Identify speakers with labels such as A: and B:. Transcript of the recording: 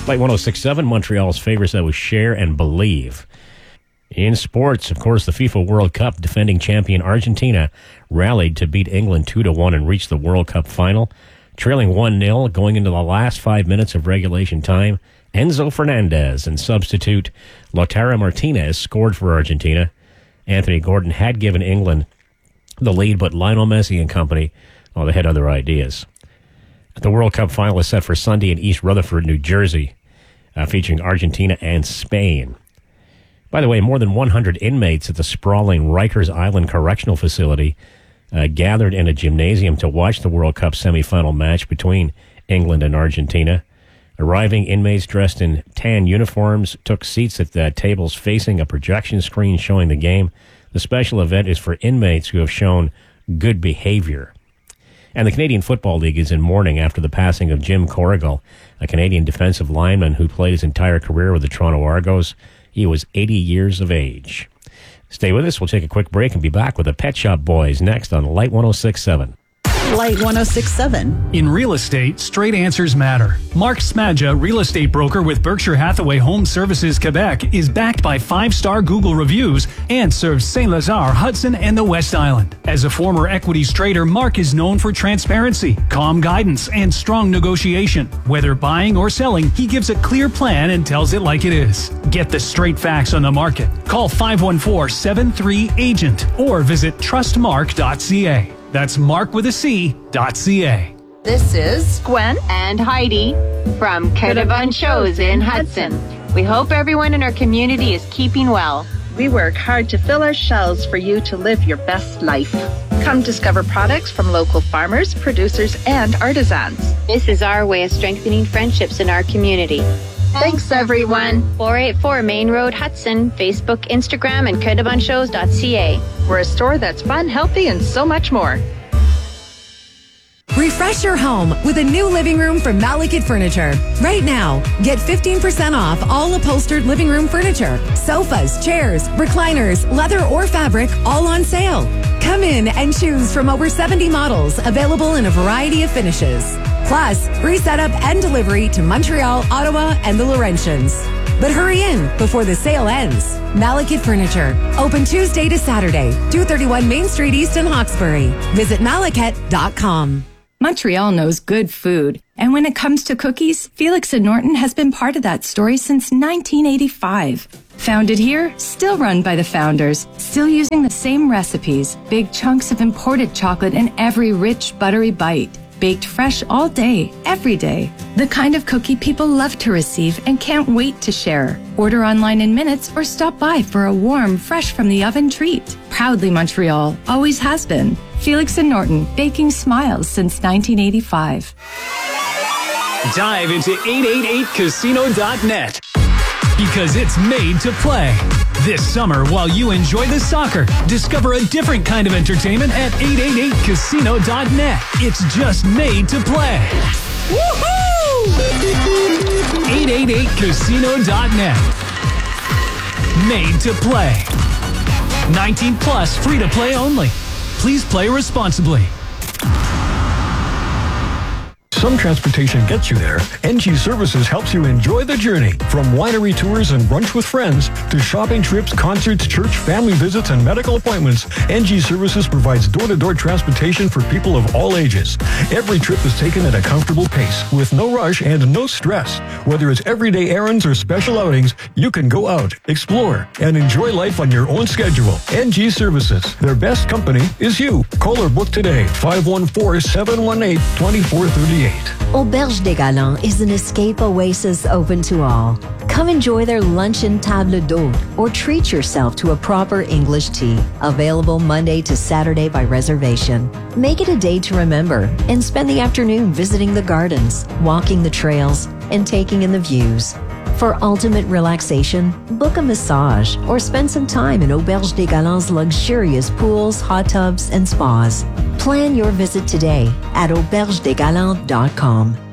A: Light 106.7, Montreal's favorites, that was Share and Believe. In sports, of course, the FIFA World Cup defending champion Argentina rallied to beat England 2-1 and reach the World Cup final. Trailing 1-0 going into the last 5 minutes of regulation time, Enzo Fernandez and substitute Lautaro Martinez scored for Argentina. Anthony Gordon had given England the lead, but Lionel Messi and company, they had other ideas. The World Cup final is set for Sunday in East Rutherford, New Jersey, featuring Argentina and Spain. By the way, more than 100 inmates at the sprawling Rikers Island Correctional Facility gathered in a gymnasium to watch the World Cup semifinal match between England and Argentina. Arriving inmates dressed in tan uniforms took seats at the tables facing a projection screen showing the game. The special event is for inmates who have shown good behavior. And the Canadian Football League is in mourning after the passing of Jim Corrigal, a Canadian defensive lineman who played his entire career with the Toronto Argos. He was 80 years of age. Stay with us. We'll take a quick break and be back with the Pet Shop Boys next on Light 106.7.
B: Light 106.7.
C: In real estate, straight answers matter. Mark Smadja, real estate broker with Berkshire Hathaway Home Services Quebec, is backed by 5-star Google reviews and serves Saint-Lazare, Hudson, and the West Island. As a former equities trader, Mark is known for transparency, calm guidance, and strong negotiation. Whether buying or selling, he gives a clear plan and tells it like it is. Get the straight facts on the market. Call 514-73-AGENT or visit trustmark.ca. That's Mark with a C.ca.
B: This is Gwen
D: and Heidi from Coeur d'Alene Shows in Hudson. We hope everyone in our community is keeping well.
B: We work hard to fill our shelves for you to live your best life. Come discover products from local farmers, producers, and artisans.
D: This is our way of strengthening friendships in our community. Thanks, everyone. 484 Main Road, Hudson. Facebook, Instagram, and Coeurd'Alene-Shows.ca.
B: We're a store that's fun, healthy, and so much more.
E: Refresh your home with a new living room from Malekith Furniture. Right now, get 15% off all upholstered living room furniture. Sofas, chairs, recliners, leather or fabric, all on sale. Come in and choose from over 70 models available in a variety of finishes. Plus, free setup and delivery to Montreal, Ottawa, and the Laurentians. But hurry in before the sale ends. Malekith Furniture. Open Tuesday to Saturday, 231 Main Street East in Hawkesbury. Visit malekith.com.
F: Montreal knows good food. And when it comes to cookies, Felix and Norton has been part of that story since 1985. Founded here, still run by the founders, still using the same recipes, big chunks of imported chocolate in every rich, buttery bite. Baked fresh all day, every day. The kind of cookie people love to receive and can't wait to share. Order online in minutes or stop by for a warm, fresh from the oven treat. Proudly Montreal, always has been. Felix and Norton, baking smiles since 1985.
C: Dive into 888casino.net because it's made to play. This summer, while you enjoy the soccer, discover a different kind of entertainment at 888casino.net. It's just made to play. Woohoo! 888casino.net. Made to play. 19 plus, free to play only. Please play responsibly.
G: Some transportation gets you there. NG Services helps you enjoy the journey. From winery tours and brunch with friends to shopping trips, concerts, church, family visits, and medical appointments, NG Services provides door-to-door transportation for people of all ages. Every trip is taken at a comfortable pace with no rush and no stress. Whether it's everyday errands or special outings, you can go out, explore, and enjoy life on your own schedule. NG Services. Their best company is you. Call or book today. 514-718-2438.
H: Auberge des Galants is an escape oasis open to all. Come enjoy their luncheon table d'hôte or treat yourself to a proper English tea. Available Monday to Saturday by reservation. Make it a day to remember and spend the afternoon visiting the gardens, walking the trails, and taking in the views. For ultimate relaxation, book a massage or spend some time in Auberge des Galants' luxurious pools, hot tubs, and spas. Plan your visit today at aubergedesgalants.com.